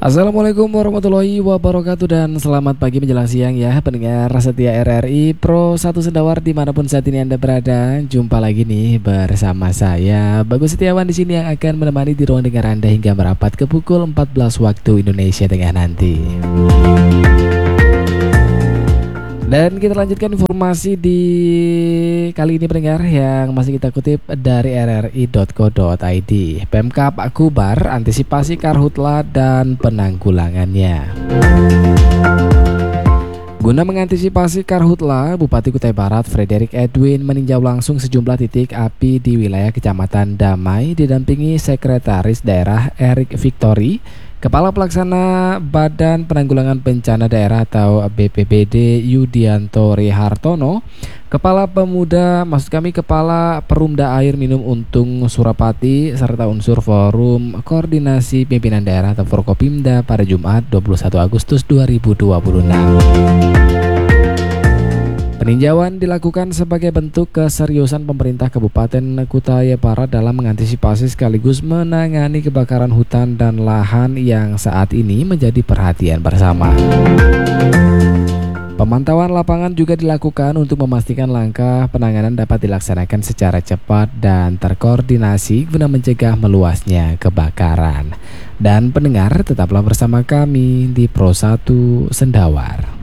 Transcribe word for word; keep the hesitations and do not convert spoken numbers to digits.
Assalamualaikum warahmatullahi wabarakatuh dan selamat pagi menjelang siang ya pendengar setia R R I Pro satu Sendawar dimanapun saat ini Anda berada. Jumpa lagi nih bersama saya Bagus Setiawan di sini yang akan menemani di ruang dengar Anda hingga merapat ke pukul empat belas waktu Indonesia Tengah nanti. Dan kita lanjutkan informasi di kali ini pendengar yang masih kita kutip dari r r i dot co dot i d. Pemkab Kubar antisipasi karhutla dan penanggulangannya. Guna mengantisipasi karhutla, Bupati Kutai Barat Frederick Edwin meninjau langsung sejumlah titik api di wilayah Kecamatan Damai didampingi Sekretaris Daerah Erik Victory, Kepala Pelaksana Badan Penanggulangan Bencana Daerah atau B P B D Yudianto Rihartono, Kepala Pemuda, maksud kami Kepala Perumda Air Minum Untung Surapati, serta unsur Forum Koordinasi Pimpinan Daerah atau Forkopimda pada Jumat dua puluh satu Agustus dua ribu dua puluh enam. Peninjauan dilakukan sebagai bentuk keseriusan pemerintah Kabupaten Kutai Barat dalam mengantisipasi sekaligus menangani kebakaran hutan dan lahan yang saat ini menjadi perhatian bersama. Pemantauan lapangan juga dilakukan untuk memastikan langkah penanganan dapat dilaksanakan secara cepat dan terkoordinasi guna mencegah meluasnya kebakaran. Dan pendengar, tetaplah bersama kami di Pro satu Sendawar.